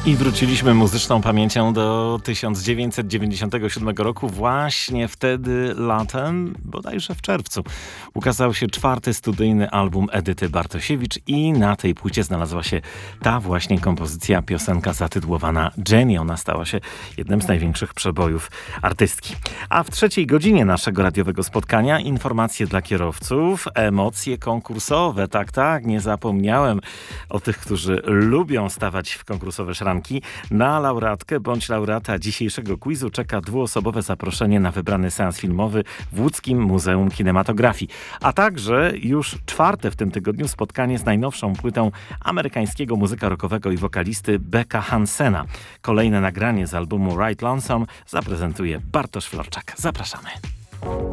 I wróciliśmy muzyczną pamięcią do 1997 roku. Właśnie wtedy latem, bodajże w czerwcu, ukazał się 4. studyjny album Edyty Bartosiewicz i na tej płycie znalazła się ta właśnie kompozycja, piosenka zatytułowana Jenny. Ona stała się jednym z największych przebojów artystki. A w trzeciej godzinie naszego radiowego spotkania informacje dla kierowców, emocje konkursowe. Tak, nie zapomniałem o tych, którzy lubią stawać w konkursowe szranki. Na laureatkę bądź laureata dzisiejszego quizu czeka dwuosobowe zaproszenie na wybrany seans filmowy w Łódzkim Muzeum Kinematografii. A także już 4. w tym tygodniu spotkanie z najnowszą płytą amerykańskiego muzyka rockowego i wokalisty Becka Hansena. Kolejne nagranie z albumu Right Lonesome zaprezentuje Bartosz Florczak. Zapraszamy.